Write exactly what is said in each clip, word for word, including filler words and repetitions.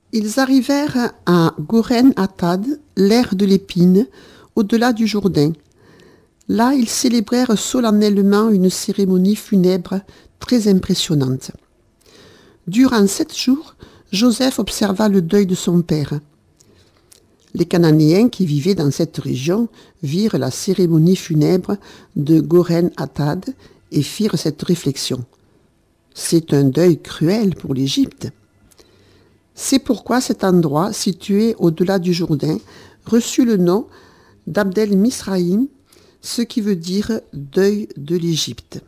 Ils arrivèrent à Goren-Atad, l'aire de l'épine, au-delà du Jourdain. Là, ils célébrèrent solennellement une cérémonie funèbre très impressionnante. Durant sept jours, Joseph observa le deuil de son père. Les Cananéens qui vivaient dans cette région virent la cérémonie funèbre de Goren-Atad et firent cette réflexion. C'est un deuil cruel pour l'Égypte. C'est pourquoi cet endroit, situé au-delà du Jourdain, reçut le nom d'Abdel Misraïm, ce qui veut dire deuil de l'Égypte.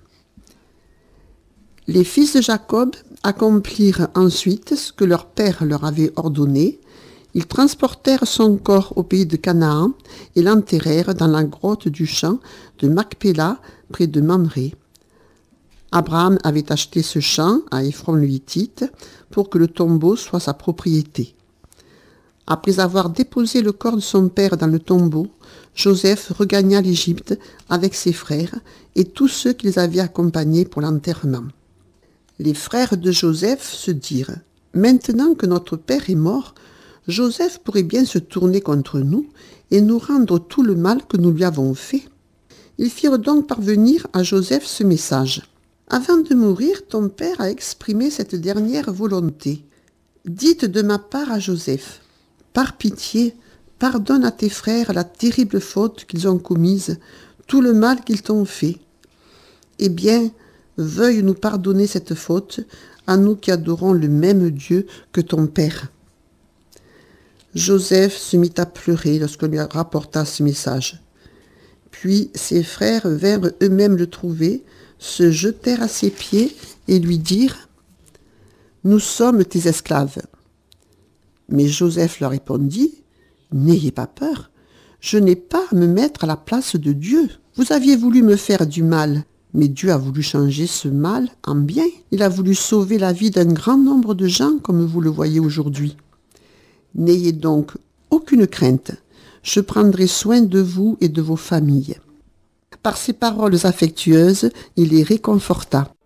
Les fils de Jacob accomplirent ensuite ce que leur père leur avait ordonné. Ils transportèrent son corps au pays de Canaan et l'enterrèrent dans la grotte du champ de Macpéla, près de Mamré. Abraham avait acheté ce champ à Éphron le Hittite pour que le tombeau soit sa propriété. Après avoir déposé le corps de son père dans le tombeau, Joseph regagna l'Égypte avec ses frères et tous ceux qui les avaient accompagnés pour l'enterrement. Les frères de Joseph se dirent « Maintenant que notre père est mort, Joseph pourrait bien se tourner contre nous et nous rendre tout le mal que nous lui avons fait. » Ils firent donc parvenir à Joseph ce message. « Avant de mourir, ton père a exprimé cette dernière volonté. Dites de ma part à Joseph, par pitié, pardonne à tes frères la terrible faute qu'ils ont commise, tout le mal qu'ils t'ont fait. Eh bien, veuille nous pardonner cette faute, à nous qui adorons le même Dieu que ton père. » Joseph se mit à pleurer lorsqu'on lui rapporta ce message. Puis ses frères vinrent eux-mêmes le trouver, se jetèrent à ses pieds et lui dirent « Nous sommes tes esclaves. » Mais Joseph leur répondit « N'ayez pas peur, je n'ai pas à me mettre à la place de Dieu. Vous aviez voulu me faire du mal, mais Dieu a voulu changer ce mal en bien. Il a voulu sauver la vie d'un grand nombre de gens comme vous le voyez aujourd'hui. N'ayez donc aucune crainte, je prendrai soin de vous et de vos familles. » Par ces paroles affectueuses, il les réconforta.